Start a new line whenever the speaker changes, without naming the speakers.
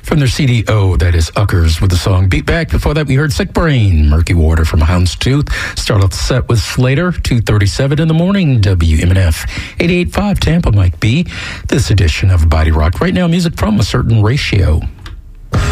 from their CDO, that is Uckers, with the song Beat Back. Before that, we heard Sick Brain, Murky Water from Houndstooth. Start off the set with Slater, 2:37 in the morning, WMNF 88.5 Tampa, Mike B. This edition of Body Rock. Right now, music from A Certain Ratio.